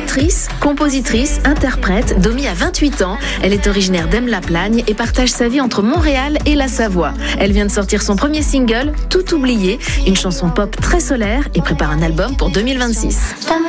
Autrice, compositrice, interprète, Domi a 28 ans. Elle est originaire d'Aime-la-Plagne et partage sa vie entre Montréal et la Savoie. Elle vient de sortir son premier single, Tout oublié, une chanson pop très solaire et prépare un album pour 2026.